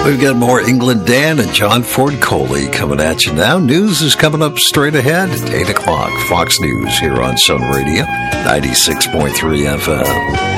We've got more England Dan and John Ford Coley coming at you now. News is coming up straight ahead at 8 o'clock. Fox News here on Sun Radio, 96.3 FM.